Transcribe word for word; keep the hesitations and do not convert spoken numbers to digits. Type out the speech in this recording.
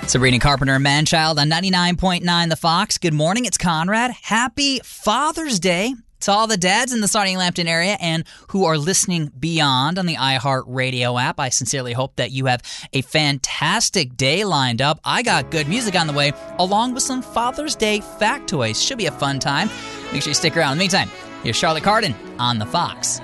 Sabrina Carpenter and Manchild on ninety-nine point nine The Fox. Good morning, it's Conrad. Happy Father's Day to all the dads in the Sarnia Lambton area and who are listening beyond on the iHeartRadio app. I sincerely hope that you have a fantastic day lined up. I got good music on the way, along with some Father's Day factoids. Should be a fun time. Make sure you stick around. In the meantime, here's Charlotte Cardin on The Fox.